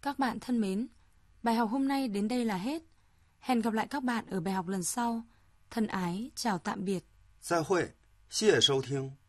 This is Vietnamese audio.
Các bạn thân mến, bài học hôm nay đến đây là hết. Hẹn gặp lại các bạn ở bài học lần sau. Thân ái, chào tạm biệt. 再会，谢谢收听。